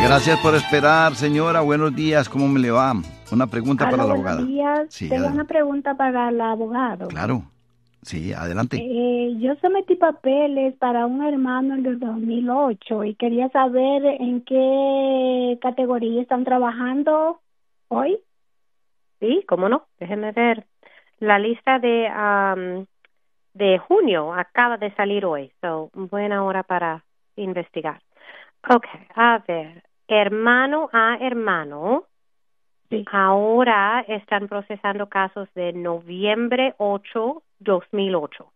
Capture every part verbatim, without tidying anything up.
Gracias por esperar, señora. Buenos días. ¿Cómo me le va? Una pregunta Hola, para la buenos abogada. días. Sí, Tengo adelante. una pregunta para el abogado. Claro. Sí, adelante. Eh, yo sometí papeles para un hermano en el dos mil ocho y quería saber en qué categoría están trabajando hoy. Sí, cómo no. Déjenme ver. La lista de um, de junio acaba de salir hoy. So, buena hora para investigar. Okay, a ver. Hermano a hermano. Sí. Ahora están procesando casos de noviembre ocho, dos mil ocho.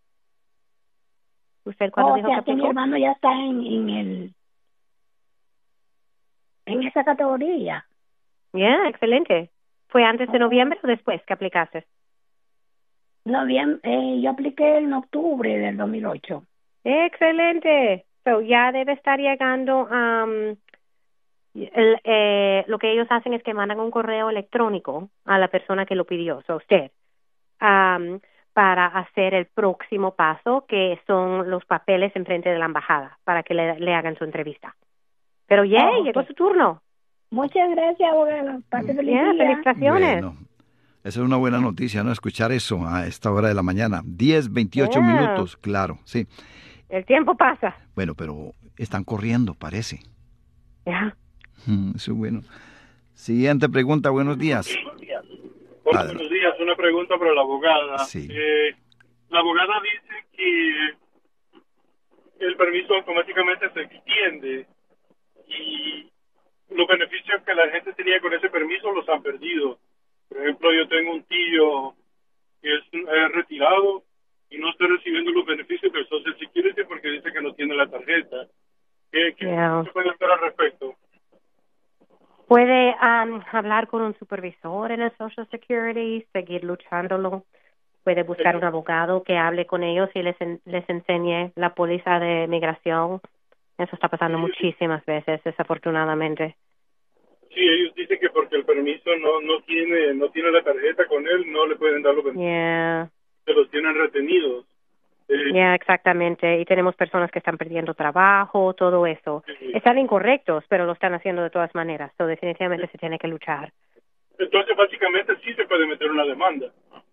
¿Usted cuándo O dijo sea que que mi aplicó? hermano ya está en, en el en esa categoría. Yeah, excelente. ¿Fue antes de noviembre o después que aplicaste? No bien, eh, yo apliqué en octubre del dos mil ocho. Excelente. So, ya debe estar llegando. Um, el, eh, lo que ellos hacen es que mandan un correo electrónico a la persona que lo pidió, o sea, usted, um, para hacer el próximo paso, que son los papeles en frente de la embajada, para que le, le hagan su entrevista. Pero ya, Oh, okay. llegó su turno. Muchas gracias, abogado. Pase feliz Yeah, día. felicitaciones. Bueno, esa es una buena noticia, ¿no? Escuchar eso a esta hora de la mañana. diez, veintiocho Yeah. minutos, claro, sí. El tiempo pasa. Bueno, pero están corriendo, parece. Ya. Mm, Eso es bueno. Siguiente pregunta, buenos días. Hola, Adelante. buenos días. Una pregunta para la abogada. Sí. Eh, la abogada dice que el permiso automáticamente se extiende y los beneficios que la gente tenía con ese permiso los han perdido. Por ejemplo, yo tengo un tío que es eh, retirado y no está recibiendo los beneficios del Social Security porque dice que no tiene la tarjeta. ¿Qué, qué Yeah. se puede hacer al respecto? Puede um, hablar con un supervisor en el Social Security, seguir luchándolo. Puede buscar un abogado que hable con ellos y les, en, les enseñe la póliza de migración. Eso está pasando muchísimas veces, desafortunadamente. Sí, ellos dicen que porque el permiso no no tiene no tiene la tarjeta con él, no le pueden dar los beneficios, Yeah, se los tienen retenidos. Eh, yeah, exactamente. Y tenemos personas que están perdiendo trabajo, todo eso. Sí. Están incorrectos, pero lo están haciendo de todas maneras. So, definitivamente se tiene que luchar. Entonces, básicamente, sí se puede meter una demanda.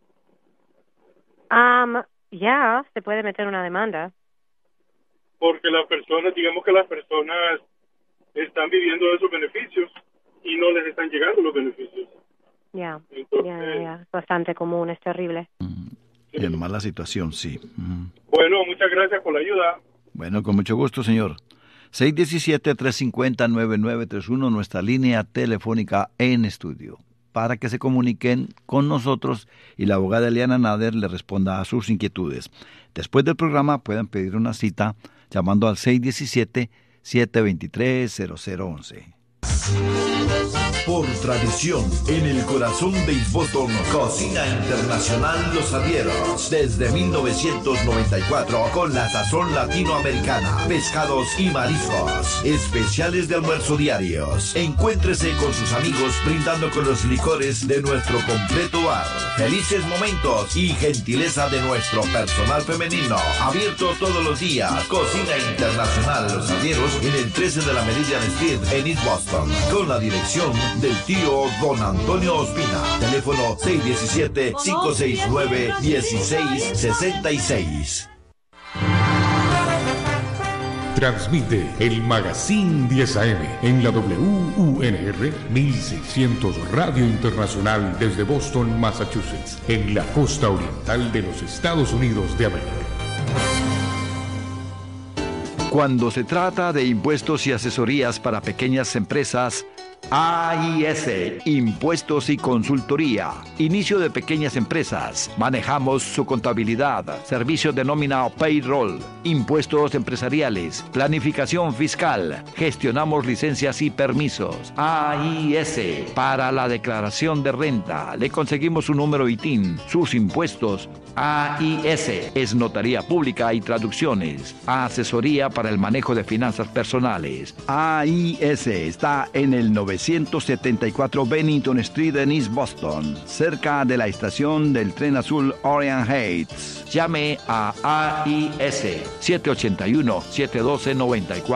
Um, ya, se puede meter una demanda. Porque las personas, digamos que las personas están viviendo de esos beneficios y no les están llegando los beneficios. Ya, Entonces, ya, ya, ya. Es bastante común, es terrible. Y en mala situación, sí. Mm. Bueno, muchas gracias por la ayuda. Bueno, con mucho gusto, señor. seis uno siete, tres cinco cero, nueve nueve tres uno, nuestra línea telefónica en estudio, para que se comuniquen con nosotros y la abogada Eliana Nader le responda a sus inquietudes. Después del programa pueden pedir una cita llamando al seis uno siete, siete dos tres, cero cero uno uno. Por tradición, en el corazón de East Boston, Cocina Internacional Los Avieros. Desde mil novecientos noventa y cuatro, con la sazón latinoamericana, pescados y mariscos, especiales de almuerzo diarios. Encuéntrese con sus amigos brindando con los licores de nuestro completo bar. Felices momentos y gentileza de nuestro personal femenino. Abierto todos los días. Cocina Internacional Los Avieros en el trece de la Meridian Street en East Boston, con la dirección del tío Don Antonio Ospina. Teléfono seis uno siete, cinco seis nueve, uno seis seis seis. Transmite el Magazine diez A M en la W U N R mil seiscientos Radio Internacional desde Boston, Massachusetts, en la costa oriental de los Estados Unidos de América. Cuando se trata de impuestos y asesorías para pequeñas empresas, A I S, Impuestos y Consultoría. Inicio de pequeñas empresas. Manejamos su contabilidad, servicios de nómina o payroll, impuestos empresariales, planificación fiscal. Gestionamos licencias y permisos. A I S, para la declaración de renta. Le conseguimos su número I T I N, sus impuestos. A I S es notaría pública y traducciones. Asesoría para el manejo de finanzas personales. A I S está en el novecientos setenta y cuatro Bennington Street en East Boston, cerca de la estación del tren azul Orient Heights. Llame a A I S siete ocho uno, siete uno dos, nueve cuatro